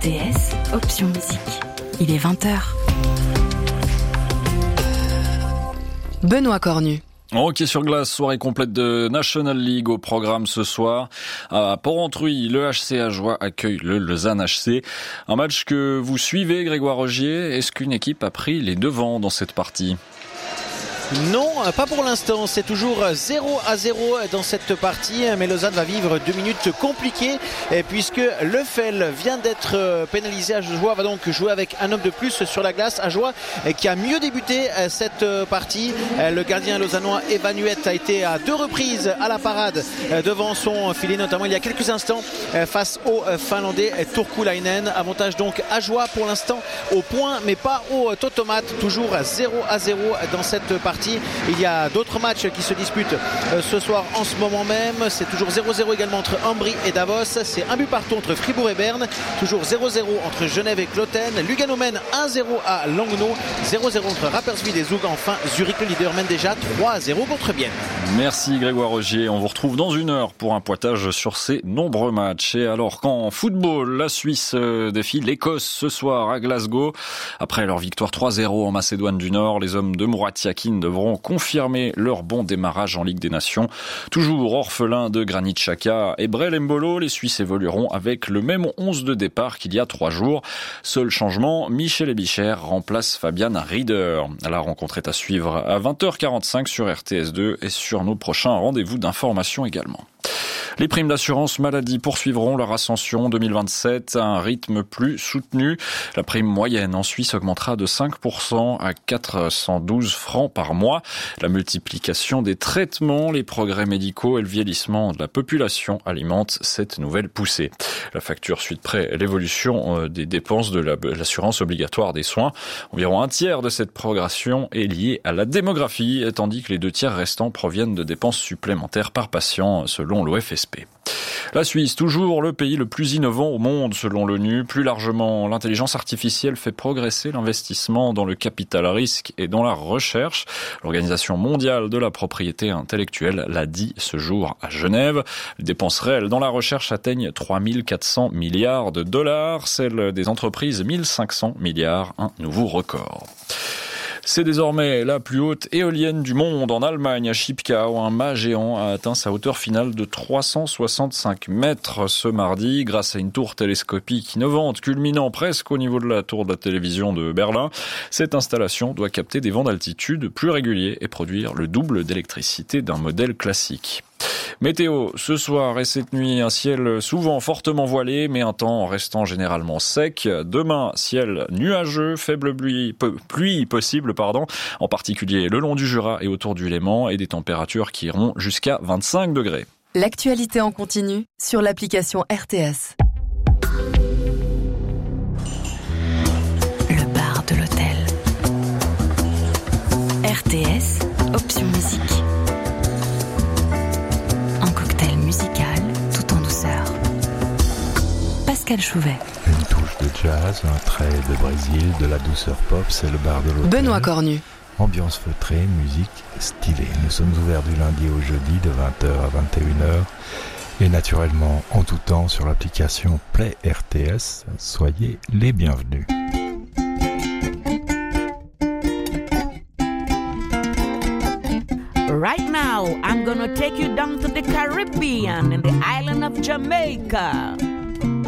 RTS, option musique. Il est 20h. Benoît Cornu. Hockey sur glace, soirée complète de National League au programme ce soir. À Porrentruy, le HC Ajoie accueille le Lausanne HC. Un match que vous suivez, Grégoire Rogier. Est-ce qu'une équipe a pris les devants dans cette partie ? Non, pas pour l'instant. C'est toujours 0-0 dans cette partie. Mais Lausanne va vivre 2 minutes compliquées puisque Lefel vient d'être pénalisé. Ajoie va donc jouer avec un homme de plus sur la glace. Ajoie qui a mieux débuté cette partie. Le gardien lausannois Evanuette a été à 2 reprises à la parade devant son filet, notamment il y a quelques instants face au Finlandais Turkulainen. Avantage donc Ajoie pour l'instant au point, mais pas au totomate. Toujours 0-0 dans cette partie. Il y a d'autres matchs qui se disputent ce soir en ce moment même. C'est toujours 0-0 également entre Ambry et Davos. C'est un but partout entre Fribourg et Berne. Toujours 0-0 entre Genève et Cloten. Lugano mène 1-0 à Langnau. 0-0 entre Rapperswil et Zug. Enfin, Zurich, le leader, mène déjà 3-0 contre Bienne. Merci Grégoire Rogier. On vous retrouve dans 1 heure pour un pointage sur ces nombreux matchs. Et alors qu'en football, la Suisse défie l'Écosse ce soir à Glasgow. Après leur victoire 3-0 en Macédoine du Nord, les hommes de Murat Yakin devront confirmer leur bon démarrage en Ligue des Nations. Toujours orphelins de Granit Xhaka et Brel Embolo, les Suisses évolueront avec le même 11 de départ qu'il y a 3 jours. Seul changement, Michel Ebicher remplace Fabian Rieder. La rencontre est à suivre à 20h45 sur RTS2 et sur nos prochains rendez-vous d'information également. Les primes d'assurance maladie poursuivront leur ascension en 2027 à un rythme plus soutenu. La prime moyenne en Suisse augmentera de 5% à 412 francs par mois. La multiplication des traitements, les progrès médicaux et le vieillissement de la population alimentent cette nouvelle poussée. La facture suit de près l'évolution des dépenses de l'assurance obligatoire des soins. Environ un tiers de cette progression est liée à la démographie, tandis que les 2 tiers restants proviennent de dépenses supplémentaires par patient, selon l'OFSP. La Suisse, toujours le pays le plus innovant au monde selon l'ONU. Plus largement, l'intelligence artificielle fait progresser l'investissement dans le capital risque et dans la recherche. L'Organisation mondiale de la propriété intellectuelle l'a dit ce jour à Genève. Les dépenses réelles dans la recherche atteignent 3 400 milliards de dollars, celles des entreprises 1 500 milliards, un nouveau record. C'est désormais la plus haute éolienne du monde en Allemagne, à Schipka, où un mât géant a atteint sa hauteur finale de 365 mètres ce mardi, grâce à une tour télescopique innovante, culminant presque au niveau de la tour de la télévision de Berlin. Cette installation doit capter des vents d'altitude plus réguliers et produire le double d'électricité d'un modèle classique. Météo, ce soir et cette nuit, un ciel souvent fortement voilé, mais un temps restant généralement sec. Demain, ciel nuageux, faible pluie possible, en particulier le long du Jura et autour du Léman, et des températures qui iront jusqu'à 25 degrés. L'actualité en continu sur l'application RTS. Le bar de l'hôtel. RTS, option musique. Musical, tout en douceur. Pascal Chouvet. Une touche de jazz, un trait de Brésil, de la douceur pop, c'est le bar de l'hôtel. Benoît Cornu. Ambiance feutrée, musique stylée. Nous sommes ouverts du lundi au jeudi de 20h à 21h et naturellement en tout temps sur l'application Play RTS. Soyez les bienvenus. Right now, I'm gonna take you down to the Caribbean in the island of Jamaica.